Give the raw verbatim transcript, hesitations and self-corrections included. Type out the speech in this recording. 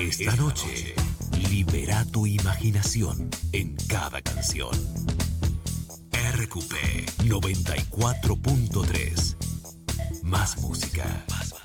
Esta noche, libera tu imaginación en cada canción. R Q P noventa y cuatro punto tres. Más música. Más